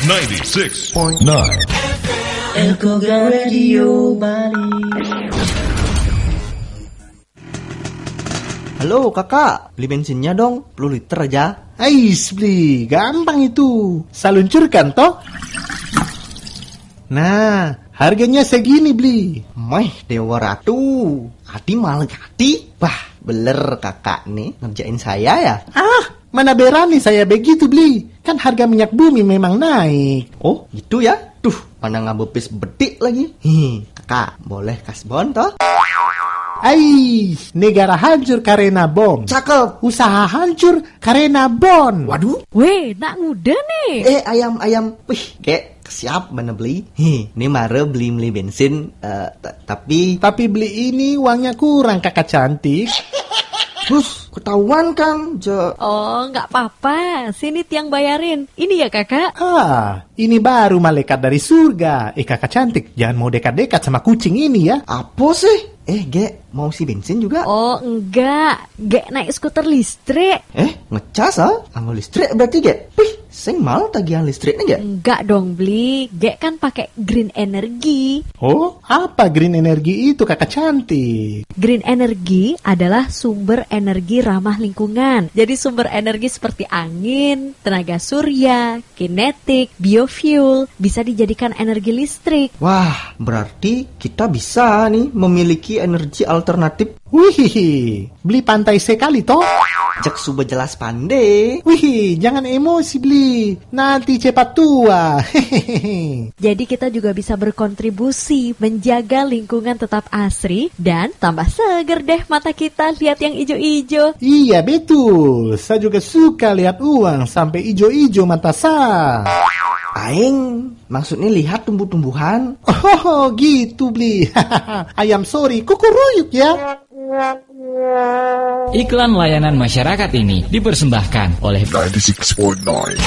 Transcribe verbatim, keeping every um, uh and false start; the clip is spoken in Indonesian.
sembilan puluh enam koma sembilan Elkoga Radio Bali. Halo kakak, beli bensinnya dong, sepuluh liter aja. Ais beli, gampang itu. Saluncurkan toh. Nah, harganya segini beli. Meh, Dewa Ratu, hati malah hati. Wah, beler kakak nih ngerjain saya ya. Ah, mana berani saya begitu beli. Kan harga minyak bumi memang naik. Oh, gitu ya? Duh, mana ngabepis bedik lagi. Hi, kakak, boleh kasbon toh? Ais, negara hancur karena bom. Cakep. Usaha hancur karena bom. Waduh. Weh, nak muda nih. Eh, ayam-ayam. Wih, kek siap mana beli. Hi, ini mare beli-beli bensin. Uh, t- tapi... Tapi beli ini uangnya kurang kakak cantik. Terus, ketahuan kan. Je... Oh, nggak apa-apa. Sini tiang bayarin. Ini ya kakak. Ah, ini baru malaikat dari surga. Eh kakak cantik, jangan mau dekat-dekat sama kucing ini ya. Apa sih? Eh, Gek, mau si bensin juga? Oh, enggak. Gek naik skuter listrik. Eh, ngecas ah? Anggo listrik berarti, Gek? Wih, sing mal tagihan listriknya, Gek? Enggak dong, beli. Gek kan pakai green energy. Oh, apa green energy itu kakak cantik? Green energy adalah sumber energi ramah lingkungan. Jadi sumber energi seperti angin, tenaga surya, kinetik, biofuel bisa dijadikan energi listrik. Wah, berarti kita bisa nih memiliki energi alternatif. Wih, beli pantai sekali toh. Cek suba jelas pandai. Wih, jangan emosi beli. Nanti cepat tua. Hehehe. Jadi kita juga bisa berkontribusi menjaga lingkungan tetap asri dan tambah seger deh mata kita lihat yang ijo-ijo. Iya betul. Saya juga suka lihat uang sampai ijo-ijo mata saya. Aing, maksudnya lihat tumbuh-tumbuhan. Oh gitu beli. Ayam sorry, kukuruyuk ya. Iklan layanan masyarakat ini dipersembahkan oleh sembilan puluh enam koma sembilan